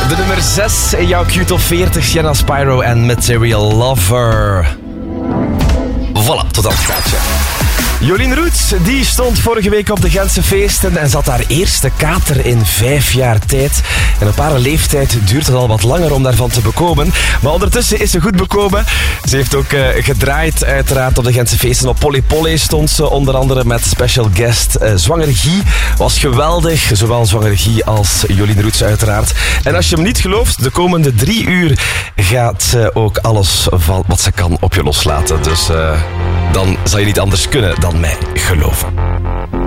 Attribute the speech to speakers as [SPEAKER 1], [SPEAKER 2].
[SPEAKER 1] De nummer 6 in jouw Q-top 40, Sienna Spyro en Material Lover. Voilà, tot dan het gaatje. Jolien Roets, die stond vorige week op de Gentse feesten en zat haar eerste kater in 5 jaar tijd. En op haar leeftijd duurt het al wat langer om daarvan te bekomen. Maar ondertussen is ze goed bekomen. Ze heeft ook gedraaid uiteraard op de Gentse feesten. Op Polly Polly stond ze onder andere met special guest Zwanger Guy. Was geweldig, zowel Zwanger Guy als Jolien Roets uiteraard. En als je hem niet gelooft, de komende 3 uur gaat ze ook alles van wat ze kan op je loslaten. Dus dan zal je niet anders kunnen dan mij geloven.